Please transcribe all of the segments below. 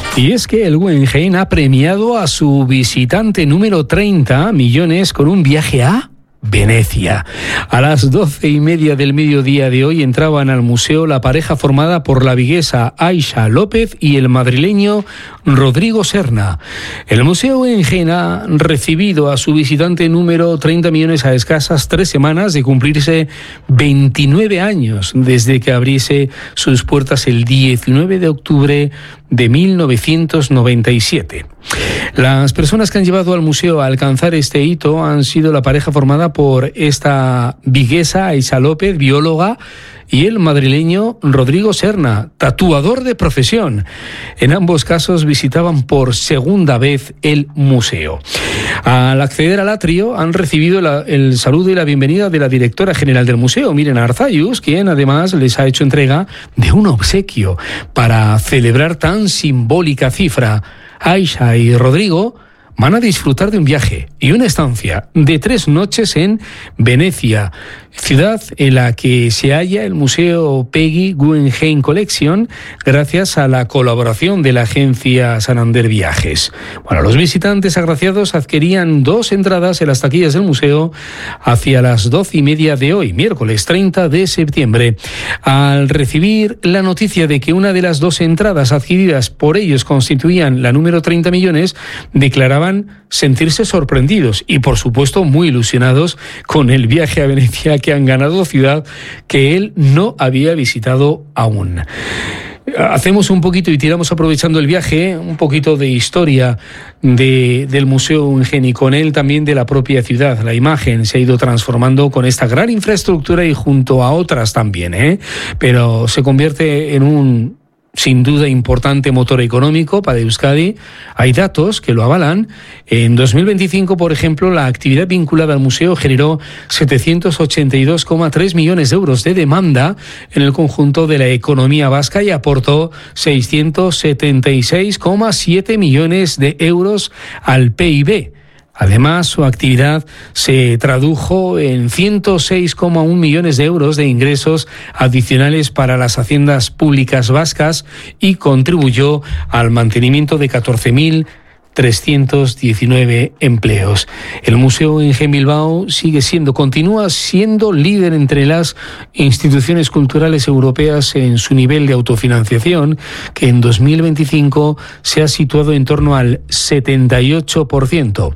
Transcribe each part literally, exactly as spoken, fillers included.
Y es que el Guggenheim ha premiado a su visitante número treinta millones con un viaje a Venecia. A las doce y media del mediodía de hoy entraban al museo la pareja formada por la viguesa Aisha López y el madrileño Rodrigo Serna. El Museo Guggenheim ha recibido a su visitante número treinta millones a escasas tres semanas de cumplirse veintinueve años desde que abriese sus puertas el diecinueve de octubre de mil novecientos noventa y siete. Las personas que han llevado al museo a alcanzar este hito han sido la pareja formada por esta viguesa Aisha López, bióloga, y el madrileño Rodrigo Serna, tatuador de profesión. En ambos casos visitaban por segunda vez el museo. Al acceder al atrio han recibido la, el saludo y la bienvenida de la directora general del museo, Miren Arzayus, quien además les ha hecho entrega de un obsequio para celebrar tan simbólica cifra. Aisha y Rodrigo van a disfrutar de un viaje y una estancia de tres noches en Venecia, ciudad en la que se halla el Museo Peggy Guggenheim Collection, gracias a la colaboración de la agencia Santander Viajes. Bueno, los visitantes agraciados adquirían dos entradas en las taquillas del museo hacia las doce y media de hoy, miércoles treinta de septiembre. Al recibir la noticia de que una de las dos entradas adquiridas por ellos constituían la número treinta millones, declaraban sentirse sorprendidos y, por supuesto, muy ilusionados con el viaje a Venecia que han ganado, ciudad que él no había visitado aún. Hacemos un poquito y tiramos, aprovechando el viaje, un poquito de historia de, del Museo Guggenheim y con él también de la propia ciudad. La imagen se ha ido transformando con esta gran infraestructura y junto a otras también, ¿eh? Pero se convierte en un, sin duda, importante motor económico para Euskadi. Hay datos que lo avalan. En dos mil veinticinco, por ejemplo, la actividad vinculada al museo generó setecientos ochenta y dos coma tres millones de euros de demanda en el conjunto de la economía vasca y aportó seiscientos setenta y seis coma siete millones de euros al P I B. Además, su actividad se tradujo en ciento seis coma uno millones de euros de ingresos adicionales para las haciendas públicas vascas y contribuyó al mantenimiento de catorce mil trescientos diecinueve empleos. El Museo Guggenheim Bilbao sigue siendo, continúa siendo líder entre las instituciones culturales europeas en su nivel de autofinanciación, que en dos mil veinticinco se ha situado en torno al setenta y ocho por ciento.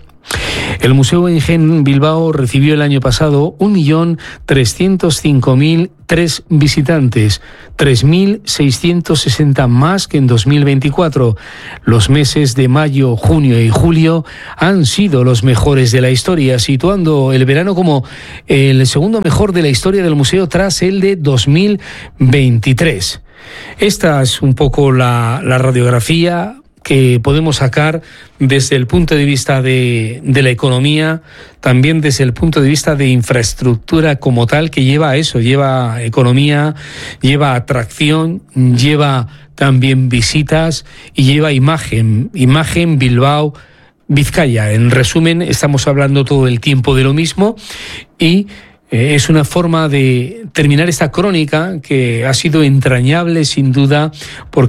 El Museo Guggenheim Bilbao recibió el año pasado un millón trescientos cinco mil tres visitantes, tres mil seiscientos sesenta más que en dos mil veinticuatro. Los meses de mayo, junio y julio han sido los mejores de la historia, situando el verano como el segundo mejor de la historia del museo tras el de dos mil veintitrés. Esta es un poco la, la radiografía que podemos sacar desde el punto de vista de, de la economía, también desde el punto de vista de infraestructura como tal, que lleva a eso, lleva economía, lleva atracción, lleva también visitas y lleva imagen, imagen Bilbao, Vizcaya. En resumen, estamos hablando todo el tiempo de lo mismo y eh, es una forma de terminar esta crónica que ha sido entrañable sin duda, porque